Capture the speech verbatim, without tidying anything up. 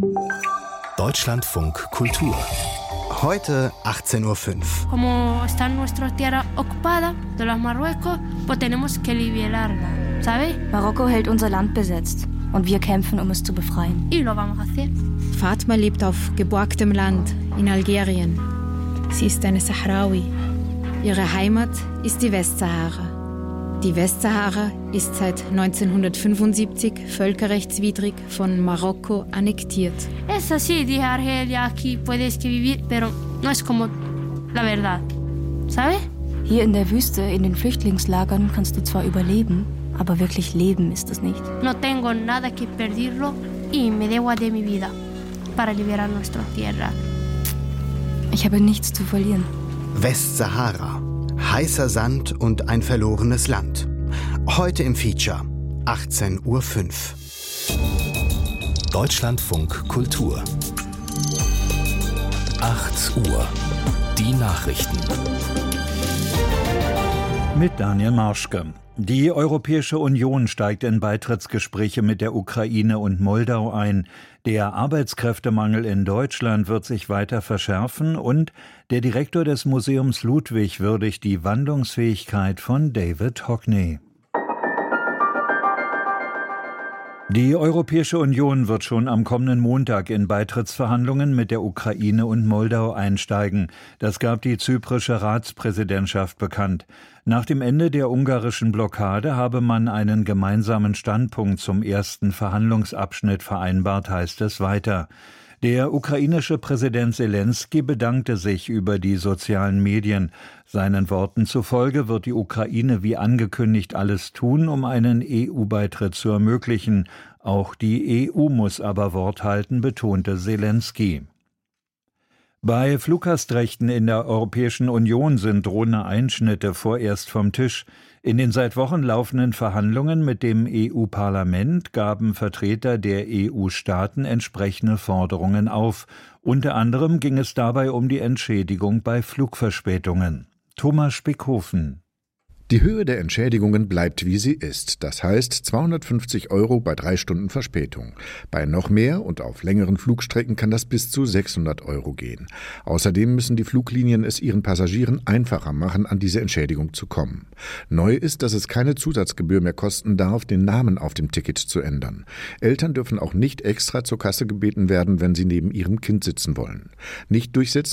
Deutschlandfunk Kultur. Heute achtzehn Uhr fünf. Como está nuestra tierra ocupada de los Marruecos, pues tenemos que liberarla, ¿sabes? Marokko hält unser Land besetzt und wir kämpfen, um es zu befreien. Y lo vamos a hacer. Fatma lebt auf geborgtem Land in Algerien. Sie ist eine Sahrawi. Ihre Heimat ist die Westsahara. Die Westsahara ist seit neunzehnhundertfünfundsiebzig völkerrechtswidrig von Marokko annektiert. Es así, dije Argelia, aquí puedes vivir, pero no es como la verdad, ¿sabes? Hier in der Wüste, in den Flüchtlingslagern, kannst du zwar überleben, aber wirklich leben ist es nicht. No tengo nada que perderlo y me debo de mi vida para liberar nuestra tierra. Ich habe nichts zu verlieren. Westsahara. Heißer Sand und ein verlorenes Land. Heute im Feature. achtzehn Uhr fünf. Deutschlandfunk Kultur. acht Uhr. Die Nachrichten. Mit Daniel Marschke. Die Europäische Union steigt in Beitrittsgespräche mit der Ukraine und Moldau ein. Der Arbeitskräftemangel in Deutschland wird sich weiter verschärfen und der Direktor des Museums Ludwig würdigt die Wandlungsfähigkeit von David Hockney. Die Europäische Union wird schon am kommenden Montag in Beitrittsverhandlungen mit der Ukraine und Moldau einsteigen. Das gab die zyprische Ratspräsidentschaft bekannt. Nach dem Ende der ungarischen Blockade habe man einen gemeinsamen Standpunkt zum ersten Verhandlungsabschnitt vereinbart, heißt es weiter. Der ukrainische Präsident Selenskyj bedankte sich über die sozialen Medien. Seinen Worten zufolge wird die Ukraine wie angekündigt alles tun, um einen E U-Beitritt zu ermöglichen. Auch die E U muss aber Wort halten, betonte Selenskyj. Bei Fluggastrechten in der Europäischen Union sind drohende Einschnitte vorerst vom Tisch. In den seit Wochen laufenden Verhandlungen mit dem E U-Parlament gaben Vertreter der E U-Staaten entsprechende Forderungen auf. Unter anderem ging es dabei um die Entschädigung bei Flugverspätungen. Thomas Spickhofen. Die Höhe der Entschädigungen bleibt, wie sie ist. Das heißt zweihundertfünfzig Euro bei drei Stunden Verspätung. Bei noch mehr und auf längeren Flugstrecken kann das bis zu sechshundert Euro gehen. Außerdem müssen die Fluglinien es ihren Passagieren einfacher machen, an diese Entschädigung zu kommen. Neu ist, dass es keine Zusatzgebühr mehr kosten darf, den Namen auf dem Ticket zu ändern. Eltern dürfen auch nicht extra zur Kasse gebeten werden, wenn sie neben ihrem Kind sitzen wollen. Nicht durchsetzen